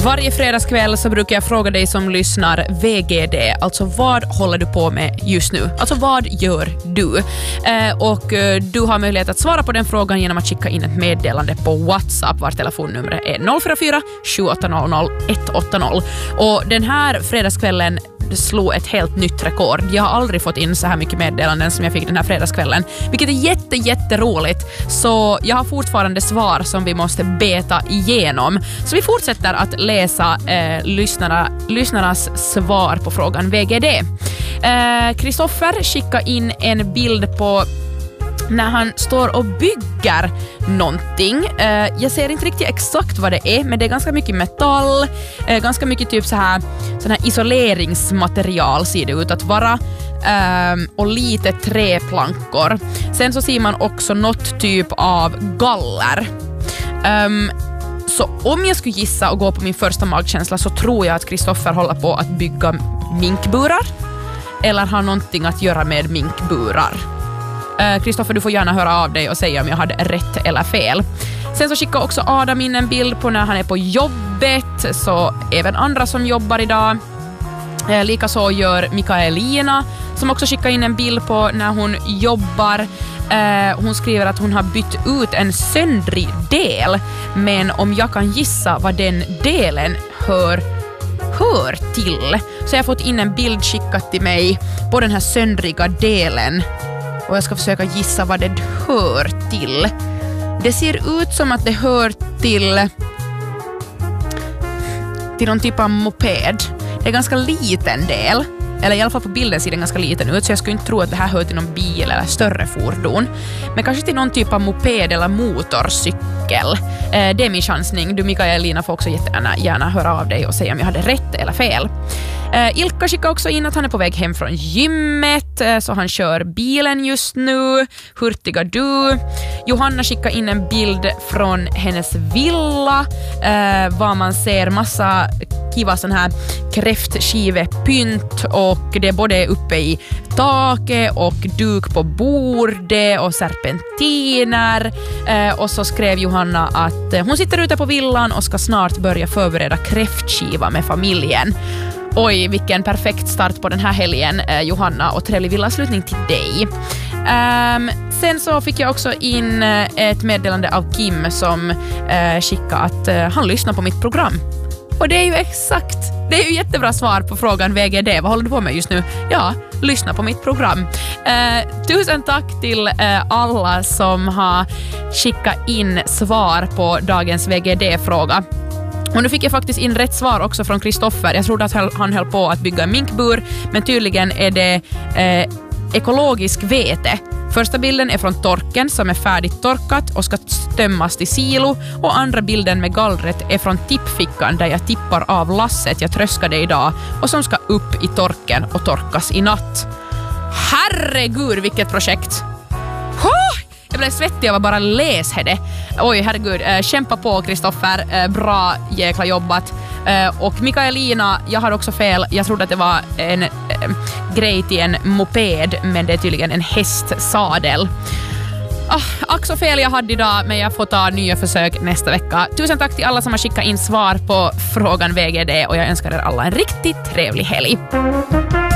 Varje fredagskväll så brukar jag fråga dig som lyssnar VGD, alltså vad håller du på med just nu? Alltså vad gör du? Och du har möjlighet att svara på den frågan genom att skicka in ett meddelande på WhatsApp. Vart telefonnumret är 044 7800 180. Och den här fredagskvällen slog ett helt nytt rekord. Jag har aldrig fått in så här mycket meddelanden som jag fick den här fredagskvällen, vilket är jätteroligt. Så jag har fortfarande svar som vi måste beta igenom. Så vi fortsätter att läsa lyssnarnas svar på frågan VGD. Kristoffer skickar in en bild på när han står och bygger någonting. Jag ser inte riktigt exakt vad det är, men det är ganska mycket metall, ganska mycket typ sån här isoleringsmaterial ser det ut att vara, och lite träplankor. Sen så ser man också något typ av galler. Så om jag skulle gissa och gå på min första magkänsla så tror jag att Kristoffer håller på att bygga minkburar eller har någonting att göra med minkburar. Kristoffer, du får gärna höra av dig och säga om jag hade rätt eller fel. Sen så skickar också Adam in en bild på när han är på jobbet, så även andra som jobbar idag. Likaså gör Mikaelina, som också skickar in en bild på när hon jobbar. Hon skriver att hon har bytt ut en söndrig del, men om jag kan gissa vad den delen hör till. Så jag har fått in en bild skickat till mig på den här söndriga delen. Och jag ska försöka gissa vad det hör till. Det ser ut som att det hör till någon typ av moped. Det är en ganska liten del. Eller i alla fall på bilden ser den ganska liten ut. Så jag skulle inte tro att det här hör till någon bil eller större fordon. Men kanske till någon typ av moped eller motorcykel. Det är min chansning. Du Mikaelina får också gärna höra av dig och säga om jag hade rätt eller fel. Ilka skickar också in att han är på väg hem från gymmet, så han kör bilen just nu. Hurtiga du. Johanna skickar in en bild från hennes villa, var man ser massa kiva sån här kräftskivepynt, och det är både uppe i taket och duk på bordet och serpentiner. Och så skrev Johanna att hon sitter ute på villan och ska snart börja förbereda kräftskiva med familjen. Oj, vilken perfekt start på den här helgen, Johanna, och trevlig villasslutning till dig. Sen så fick jag också in ett meddelande av Kim som skickade att han lyssnar på mitt program. Och det är ju exakt, det är ju jättebra svar på frågan VGD. Vad håller du på med just nu? Ja, lyssna på mitt program. Tusen tack till alla som har skickat in svar på dagens VGD-fråga. Och nu fick jag faktiskt in rätt svar också från Kristoffer. Jag trodde att han höll på att bygga en minkbur, men tydligen är det ekologisk vete. Första bilden är från torken som är färdigt torkat och ska stämmas till silo, och andra bilden med gallret är från tippfickan där jag tippar av lasset jag tröskade idag och som ska upp i torken och torkas i natt. Herregud, vilket projekt! Jag blev svettig av att bara läsa det. Oj, herregud. Kämpa på, Kristoffer. Bra jäkla jobbat. Och Mikaelina, jag har också fel. Jag trodde att det var en grej till en moped, men det är tydligen en hästsadel. Ack så fel jag hade idag, men jag får ta nya försök nästa vecka. Tusen tack till alla som har skickat in svar på frågan VGD, och jag önskar er alla en riktigt trevlig helg.